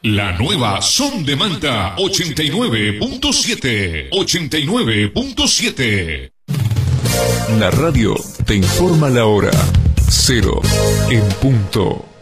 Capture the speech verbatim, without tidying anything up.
La nueva Son de Manta ochenta y nueve punto siete. ochenta y nueve punto siete. La radio te informa la hora. Cero en punto.